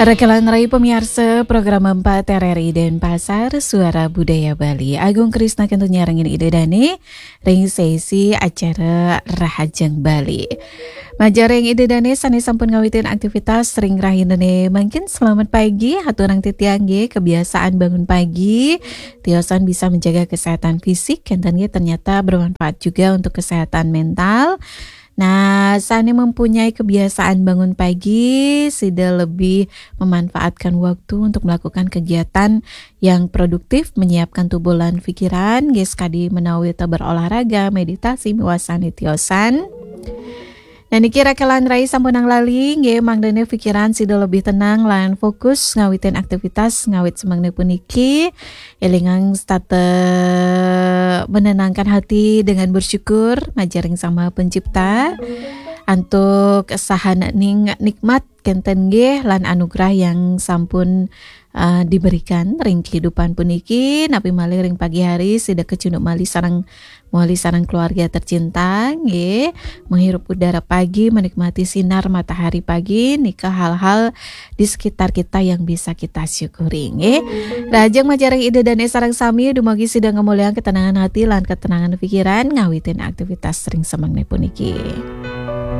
Rekalan Rai pemirsa program 4 RRI Denpasar Suara Budaya Bali Agung Krisna kentunya rengin ide dane ring sesi acara Rahajeng Bali. Majareng ide dane sani sampun ngawitin aktivitas ring rahindene mungkin selamat pagi haturang titiangge kebiasaan bangun pagi tiosan bisa menjaga kesehatan fisik kentannya ternyata bermanfaat juga untuk kesehatan mental. Nah, Sani mempunyai kebiasaan bangun pagi, sudah lebih memanfaatkan waktu untuk melakukan kegiatan yang produktif, menyiapkan tubuh dan pikiran, ges kadi menawi berolahraga, meditasi, miwasani tiosan. Dan dikira kelan rai sampunang lali, nge mangdene pikiran sudah lebih tenang, lan fokus ngawitin aktivitas ngawit semangne puniki, elingang state menenangkan hati dengan bersyukur, majaring sama pencipta, antuk sahan nikmat kenten nggih lan anugerah yang sampun diberikan ring kehidupan puniki, napi malih ring pagi hari sidak kecunduk malih sarang keluarga tercinta nggih, menghirup udara pagi, menikmati sinar matahari pagi, nikah hal-hal di sekitar kita yang bisa kita syukuri nggih. Rajeng majareng ide dan sareng sami dumagi sidang ngemulian ketenangan hati lan ketenangan pikiran ngawitin aktivitas ring semangne puniki.